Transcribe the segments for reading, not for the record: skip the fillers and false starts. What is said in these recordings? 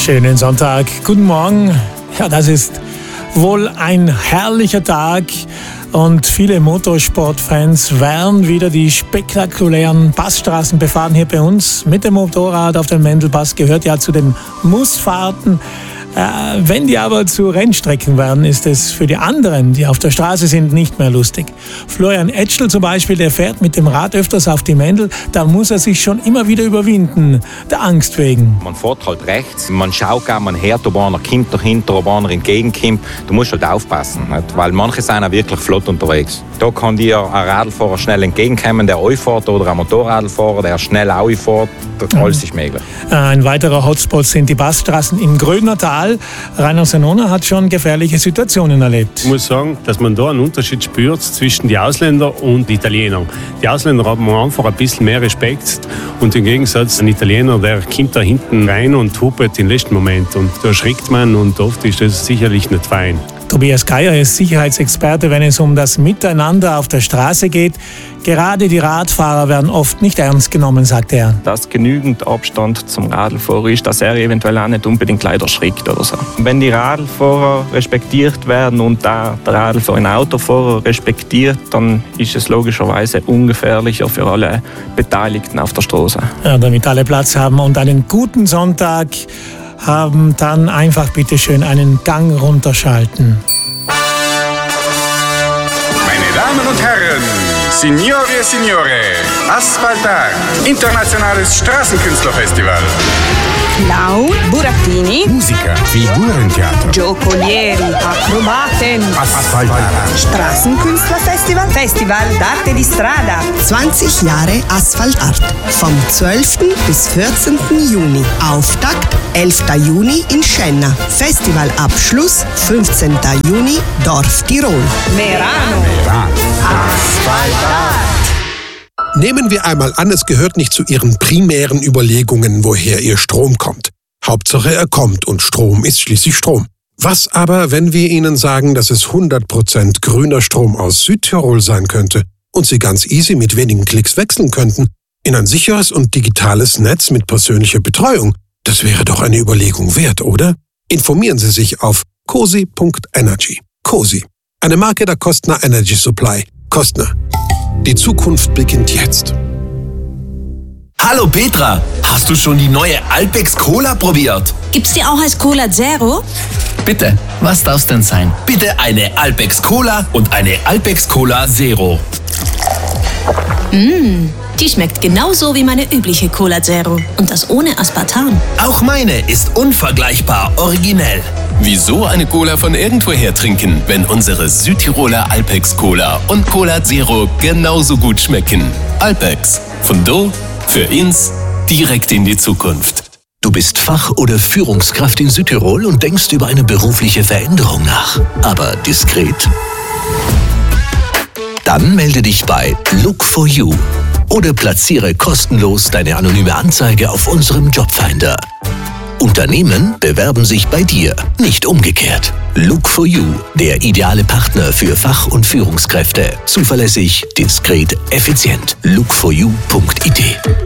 Schönen Sonntag, guten Morgen. Ja, das ist wohl ein herrlicher Tag und viele Motorsportfans werden wieder die spektakulären Passstraßen befahren hier bei uns mit dem Motorrad auf dem Mendelpass. Gehört ja zu den Mussfahrten. Wenn die aber zu Rennstrecken werden, ist es für die anderen, die auf der Straße sind, nicht mehr lustig. Florian Etschel zum Beispiel, der fährt mit dem Rad öfters auf die Mendel, da muss er sich schon immer wieder überwinden, der Angst wegen. Man fährt halt rechts, man schaut auch, man hört, ob einer kommt dahinter, ob einer entgegenkommt. Du musst halt aufpassen, nicht? Weil manche sind auch wirklich flott unterwegs. Da kann dir ein Radlfahrer schnell entgegenkommen, der euch fährt, oder ein Motorradfahrer, der schnell auch fährt. Alles ist möglich. Ein weiterer Hotspot sind die Passstraßen im Grödnertal. Rainer Senona hat schon gefährliche Situationen erlebt. Ich muss sagen, dass man da einen Unterschied spürt zwischen den Ausländern und den Italienern. Die Ausländer haben einfach ein bisschen mehr Respekt und im Gegensatz ein Italiener, der kommt da hinten rein und hupert im letzten Moment und da erschrickt man und oft ist das sicherlich nicht fein. Tobias Geier ist Sicherheitsexperte, wenn es um das Miteinander auf der Straße geht. Gerade die Radfahrer werden oft nicht ernst genommen, sagt er. Dass genügend Abstand zum Radlfahrer ist, dass er eventuell auch nicht unbedingt gleich erschrickt oder so. Wenn die Radlfahrer respektiert werden und da der Radlfahrer den Autofahrer respektiert, dann ist es logischerweise ungefährlicher für alle Beteiligten auf der Straße. Ja, damit alle Platz haben und einen guten Sonntag haben, dann einfach bitte schön einen Gang runterschalten. Meine Damen und Herren, Signore e Signore, Asphaltart, internationales Straßenkünstlerfestival. Clown, Burattini, Musiker, Figurentheater, Giocolieri, Akrobaten, Asphaltart, Straßenkünstlerfestival, Festival d'Arte di Strada. 20 Jahre Asphaltart. Vom 12. bis 14. Juni. Auftakt 11. Juni in Schenna. Festivalabschluss 15. Juni Dorf Tirol. Merano. Asphaltart. Nehmen wir einmal an, es gehört nicht zu Ihren primären Überlegungen, woher Ihr Strom kommt. Hauptsache er kommt und Strom ist schließlich Strom. Was aber, wenn wir Ihnen sagen, dass es 100% grüner Strom aus Südtirol sein könnte und Sie ganz easy mit wenigen Klicks wechseln könnten in ein sicheres und digitales Netz mit persönlicher Betreuung? Das wäre doch eine Überlegung wert, oder? Informieren Sie sich auf cosi.energy. Cosi, eine Marke der Kostner Energy Supply. Kostner. Die Zukunft beginnt jetzt. Hallo Petra, hast du schon die neue Alpex Cola probiert? Gibt's die auch als Cola Zero? Bitte, was darf's denn sein? Bitte eine Alpex Cola und eine Alpex Cola Zero. Die schmeckt genauso wie meine übliche Cola Zero. Und das ohne Aspartam. Auch meine ist unvergleichbar originell. Wieso eine Cola von irgendwoher trinken, wenn unsere Südtiroler Alpex Cola und Cola Zero genauso gut schmecken? Alpex, von do, für ins, direkt in die Zukunft. Du bist Fach- oder Führungskraft in Südtirol und denkst über eine berufliche Veränderung nach, aber diskret? Dann melde dich bei Look4You oder platziere kostenlos deine anonyme Anzeige auf unserem Jobfinder. Unternehmen bewerben sich bei dir, nicht umgekehrt. Look4You, der ideale Partner für Fach- und Führungskräfte. Zuverlässig, diskret, effizient. Look4You.it.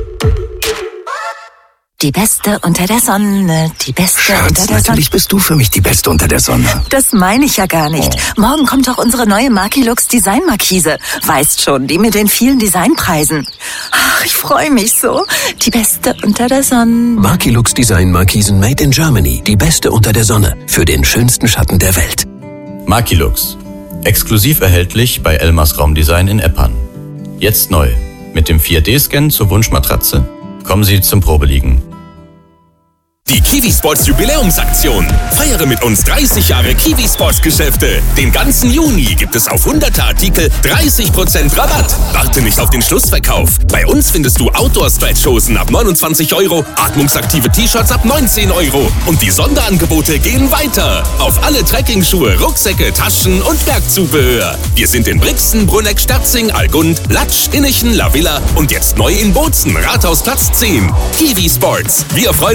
Die Beste unter der Sonne, die Beste Schatz, unter der Sonne. natürlich bist du für mich die Beste unter der Sonne. Das meine ich ja gar nicht. Morgen kommt doch unsere neue Makilux Designmarkise. Weißt schon, die mit den vielen Designpreisen. Ach, ich freue mich so. Die Beste unter der Sonne. Makilux Design Markisen made in Germany. Die Beste unter der Sonne. Für den schönsten Schatten der Welt. Makilux. Exklusiv erhältlich bei Elmers Raumdesign in Eppan. Jetzt neu. Mit dem 4D-Scan zur Wunschmatratze. Kommen Sie zum Probeliegen. Die Kiwi Sports Jubiläumsaktion. Feiere mit uns 30 Jahre Kiwi Sports Geschäfte. Den ganzen Juni gibt es auf hunderte Artikel 30% Rabatt. Warte nicht auf den Schlussverkauf. Bei uns findest du Outdoor-Stretch-Hosen ab 29 €, atmungsaktive T-Shirts ab 19 € und die Sonderangebote gehen weiter. Auf alle Trekkingschuhe, Rucksäcke, Taschen und Bergzubehör. Wir sind in Brixen, Brunneck, Sterzing, Allgund, Latsch, Innichen, La Villa und jetzt neu in Bozen, Rathausplatz 10. Kiwi Sports. Wir freuen